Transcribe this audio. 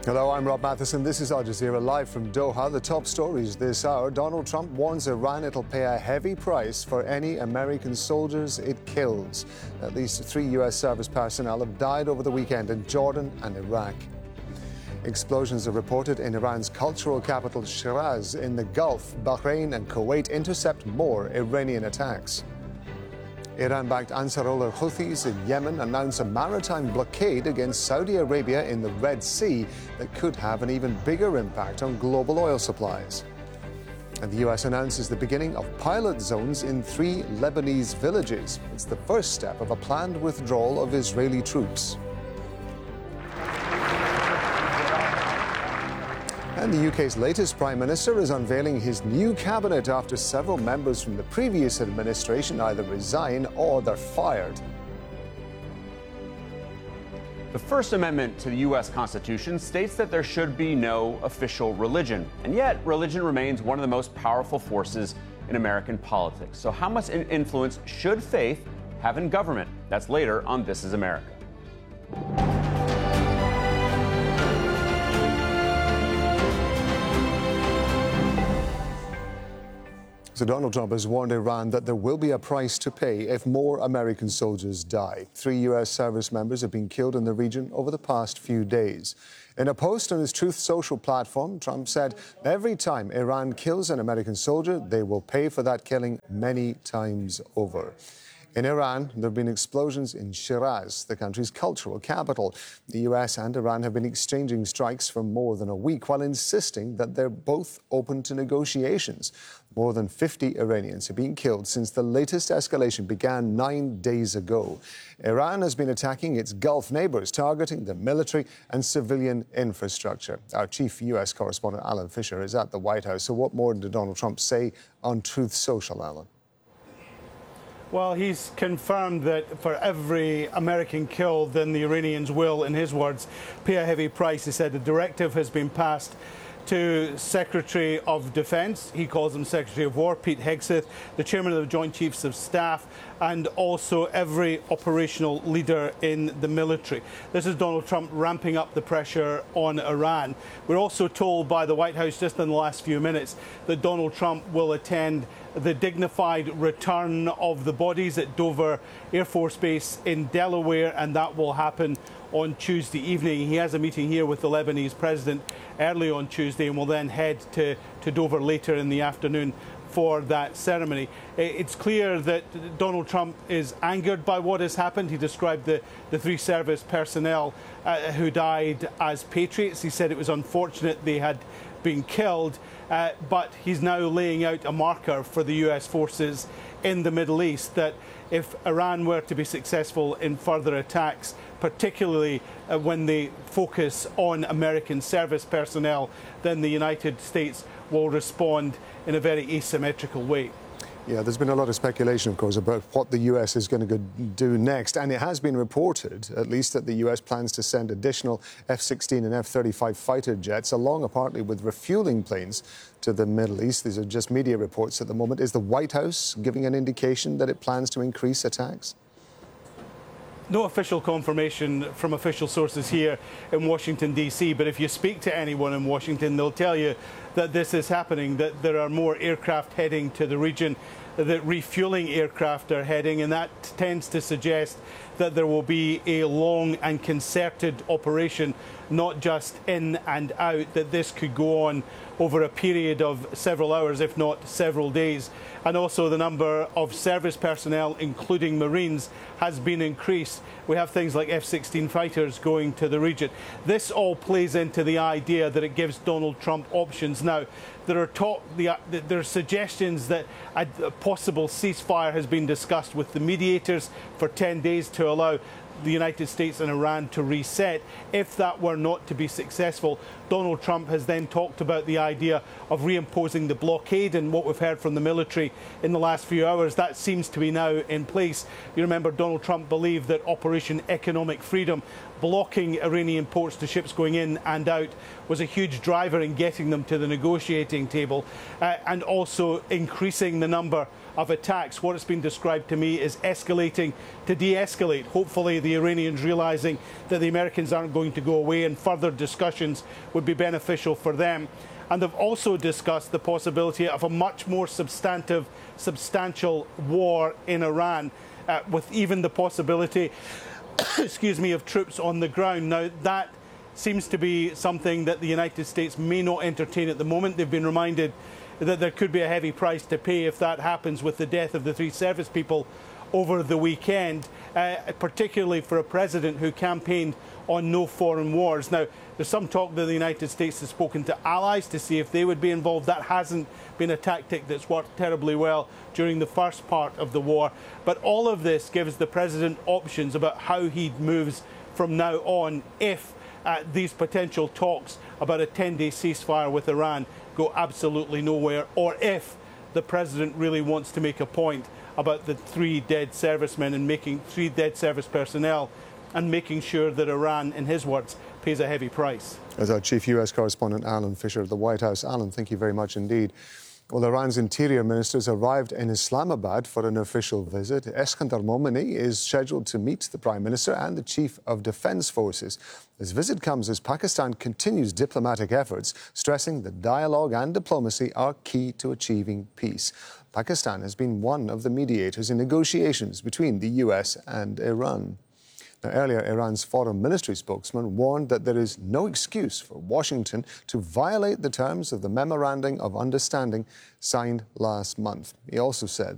Hello, I'm Rob Matheson. This is Al Jazeera live from Doha. The top stories this hour. Donald Trump warns Iran it'll pay a heavy price for any American soldiers it kills. At least 3 U.S. service personnel have died over the weekend in Jordan and Iraq. Explosions are reported in Iran's cultural capital Shiraz in the Gulf. Bahrain and Kuwait intercept more Iranian attacks. Iran-backed Ansarullah Houthis in Yemen announce a maritime blockade against Saudi Arabia in the Red Sea that could have an even bigger impact on global oil supplies. And the U.S. announces the beginning of pilot zones in 3 Lebanese villages. It's the first step of a planned withdrawal of Israeli troops. And the UK's latest Prime Minister is unveiling his new cabinet after several members from the previous administration either resign or they're fired. The First Amendment to the U.S. Constitution states that there should be no official religion. And yet, religion remains one of the most powerful forces in American politics. So how much influence should faith have in government? That's later on This Is America. So Donald Trump has warned Iran that there will be a price to pay if more American soldiers die. 3 U.S. service members have been killed in the region over the past few days. In a post on his Truth Social platform, Trump said every time Iran kills an American soldier, they will pay for that killing many times over. In Iran, there have been explosions in Shiraz, the country's cultural capital. The U.S. and Iran have been exchanging strikes for more than a week while insisting that they're both open to negotiations. More than 50 Iranians have been killed since the latest escalation began 9 days ago. Iran has been attacking its Gulf neighbors, targeting the military and civilian infrastructure. Our chief U.S. correspondent, Alan Fisher, is at the White House. So what more did Donald Trump say on Truth Social, Alan? Well, he's confirmed that for every American killed, then the Iranians will, in his words, pay a heavy price. He said the directive has been passed to Secretary of Defense, he calls him Secretary of War, Pete Hegseth, the Chairman of the Joint Chiefs of Staff, and also every operational leader in the military. This is Donald Trump ramping up the pressure on Iran. We're also told by the White House just in the last few minutes that Donald Trump will attend the dignified return of the bodies at Dover Air Force Base in Delaware, and that will happen on Tuesday evening. He has a meeting here with the Lebanese president early on Tuesday and will then head to Dover later in the afternoon for that ceremony. It's clear that Donald Trump is angered by what has happened. He described the 3 service personnel who died as patriots. He said it was unfortunate they had been killed, but he's now laying out a marker for the US forces in the Middle East that if Iran were to be successful in further attacks, particularly when they focus on American service personnel, then the United States will respond in a very asymmetrical way. Yeah, there's been a lot of speculation, of course, about what the U.S. is going to do next. And it has been reported, at least, that the U.S. plans to send additional F-16 and F-35 fighter jets, along apparently with refueling planes, to the Middle East. These are just media reports at the moment. Is the White House giving an indication that it plans to increase attacks? No official confirmation from official sources here in Washington, D.C., but if you speak to anyone in Washington, they'll tell you that this is happening, that there are more aircraft heading to the region, that refueling aircraft are heading, and that tends to suggest that there will be a long and concerted operation, not just in and out, that this could go on over a period of several hours, if not several days. And also the number of service personnel, including Marines, has been increased. We have things like F-16 fighters going to the region. This all plays into the idea that it gives Donald Trump options. Now, there are suggestions that a possible ceasefire has been discussed with the mediators for 10 days to allow the United States and Iran to reset. If that were not to be successful, Donald Trump has then talked about the idea of reimposing the blockade, and what we've heard from the military in the last few hours, that seems to be now in place. You remember Donald Trump believed that Operation Economic Freedom, blocking Iranian ports to ships going in and out, was a huge driver in getting them to the negotiating table, and also increasing the number of attacks. What it's been described to me is escalating to de-escalate. Hopefully the Iranians realising that the Americans aren't going to go away and further discussions would be beneficial for them. And they've also discussed the possibility of a much more substantial war in Iran, with even the possibility, excuse me, of troops on the ground. Now, that seems to be something that the United States may not entertain at the moment. They've been reminded that there could be a heavy price to pay if that happens with the death of the 3 service people over the weekend, particularly for a president who campaigned on no foreign wars. Now, there's some talk that the United States has spoken to allies to see if they would be involved. That hasn't been a tactic that's worked terribly well during the first part of the war. But all of this gives the president options about how he moves from now on if these potential talks about a 10-day ceasefire with Iran go absolutely nowhere, or if the president really wants to make a point about the 3 dead servicemen and making 3 dead service personnel and making sure that Iran, in his words, pays a heavy price. As our chief US correspondent Alan Fisher of the White House. Alan, thank you very much indeed. Well, Iran's interior ministers arrived in Islamabad for an official visit. Eskandar Momeni is scheduled to meet the Prime Minister and the Chief of Defence Forces. This visit comes as Pakistan continues diplomatic efforts, stressing that dialogue and diplomacy are key to achieving peace. Pakistan has been one of the mediators in negotiations between the US and Iran. Now, earlier, Iran's foreign ministry spokesman warned that there is no excuse for Washington to violate the terms of the Memorandum of Understanding signed last month. He also said